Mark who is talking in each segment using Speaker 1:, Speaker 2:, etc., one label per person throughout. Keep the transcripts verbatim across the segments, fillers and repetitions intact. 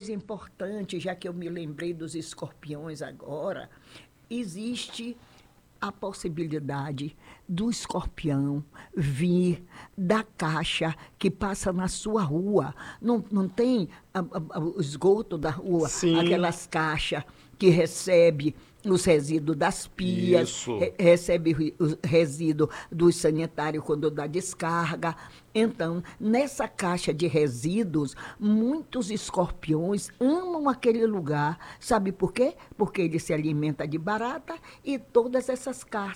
Speaker 1: coisa importante, já que eu me lembrei dos escorpiões agora, existe a possibilidade do escorpião vir da caixa que passa na sua rua. Não, não tem a, a, o esgoto da rua,
Speaker 2: Sim.
Speaker 1: aquelas caixas que recebe os resíduos das pias, re, recebe os resíduos do sanitário quando dá descarga. Então, nessa caixa de resíduos, muitos escorpiões amam aquele lugar. Sabe por quê? Porque ele se alimenta de barata e todas essas ca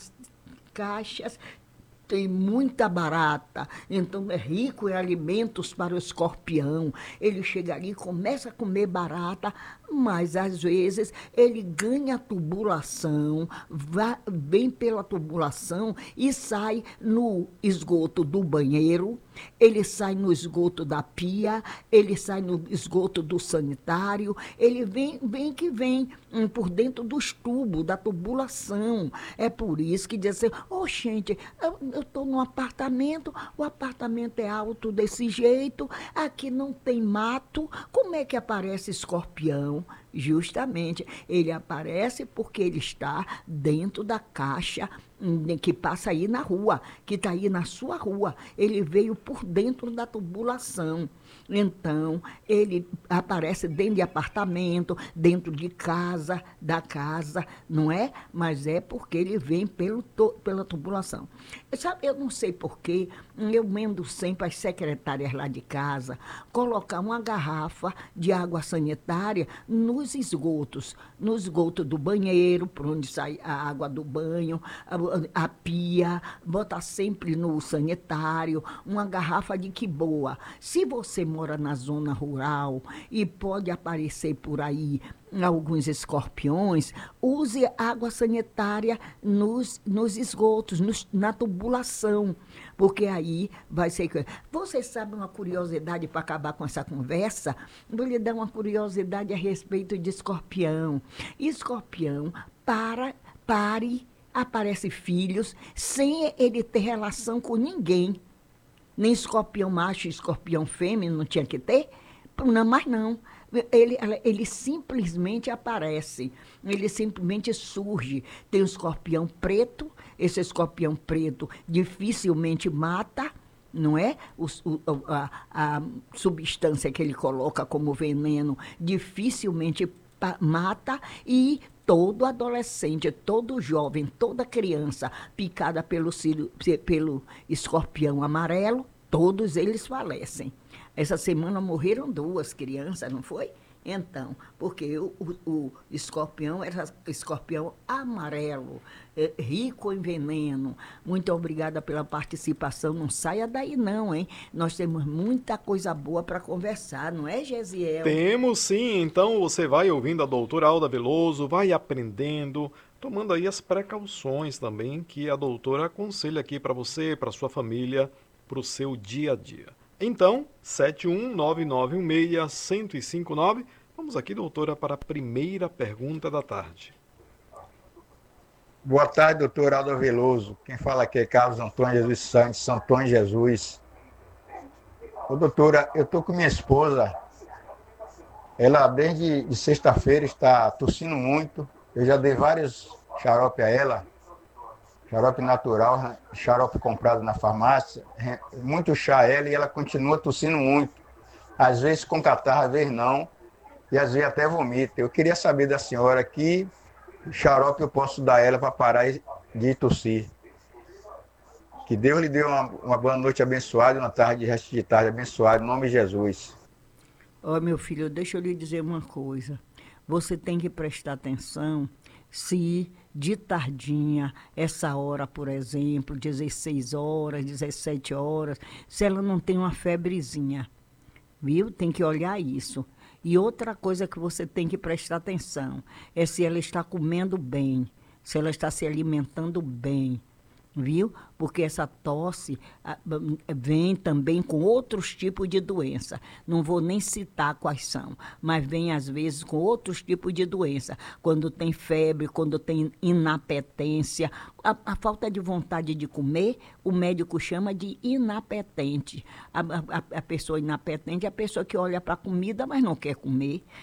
Speaker 1: caixas tem muita barata, então é rico em alimentos para o escorpião. Ele chega ali e começa a comer barata, mas às vezes ele ganha a tubulação, vai, vem pela tubulação e sai no esgoto do banheiro, ele sai no esgoto da pia, ele sai no esgoto do sanitário, ele vem, vem que vem hum, por dentro dos tubos, da tubulação. É por isso que diz assim, oh, gente, eu estou num apartamento, o apartamento é alto desse jeito, aqui não tem mato, como é que aparece escorpião? Justamente, ele aparece porque ele está dentro da caixa que passa aí na rua, que está aí na sua rua. Ele veio por dentro da tubulação. Então, ele aparece dentro de apartamento, dentro de casa, da casa, não é? Mas é porque ele vem pelo, pela tubulação. Sabe, eu não sei porquê, eu mando sempre as secretárias lá de casa colocar uma garrafa de água sanitária nos esgotos, no esgoto do banheiro, por onde sai a água do banho, a, a pia, botar sempre no sanitário, uma garrafa de que boa. Se você mora na zona rural e pode aparecer por aí alguns escorpiões, use água sanitária nos, nos esgotos, nos, na tubulação, porque aí vai ser... Você sabe uma curiosidade para acabar com essa conversa? Vou lhe dar uma curiosidade a respeito de escorpião. Escorpião, para, pare, aparece filhos, sem ele ter relação com ninguém. Nem escorpião macho e escorpião fêmea não tinha que ter? Não, mas não. Ele, ele simplesmente aparece, ele simplesmente surge. Tem o escorpião preto, esse escorpião preto dificilmente mata, não é? O, o, a, a substância que ele coloca como veneno dificilmente mata e todo adolescente, todo jovem, toda criança picada pelo, pelo escorpião amarelo, todos eles falecem. Essa semana morreram duas crianças, não foi? Então, porque o, o, o escorpião era escorpião amarelo, é, rico em veneno. Muito obrigada pela participação. Não saia daí não, hein? Nós temos muita coisa boa para conversar, não é, Gesiel?
Speaker 2: Temos sim. Então você vai ouvindo a doutora Alda Veloso, vai aprendendo, tomando aí as precauções também que a doutora aconselha aqui para você, para sua família, para o seu dia a dia. Então, sete um nove nove um seis, um zero cinco nove. Vamos aqui, doutora, para a primeira pergunta da tarde.
Speaker 3: Boa tarde, doutor Aldo Veloso. Quem fala aqui é Carlos Antônio Jesus Santos, São Antônio Jesus. Ô, doutora, eu estou com minha esposa. Ela, desde de sexta-feira, está tossindo muito. Eu já dei vários xarope a ela. Xarope natural, xarope comprado na farmácia, muito chá a ela e ela continua tossindo muito. Às vezes com catarro, às vezes não, e às vezes até vomita. Eu queria saber da senhora que xarope eu posso dar a ela para parar de tossir. Que Deus lhe dê uma, uma boa noite abençoada, uma tarde, resto de tarde abençoada, em nome de Jesus.
Speaker 1: Ó, meu filho, deixa eu lhe dizer uma coisa. Você tem que prestar atenção se de tardinha, essa hora, por exemplo, dezesseis horas, dezessete horas, se ela não tem uma febrezinha, viu? Tem que olhar isso. E outra coisa que você tem que prestar atenção é se ela está comendo bem, se ela está se alimentando bem, viu? Porque essa tosse a, vem também com outros tipos de doença. Não vou nem citar quais são, mas vem às vezes com outros tipos de doença. Quando tem febre, quando tem inapetência, a, a falta de vontade de comer, o médico chama de inapetente. A, a, a pessoa inapetente é a pessoa que olha para a comida, mas não quer comer.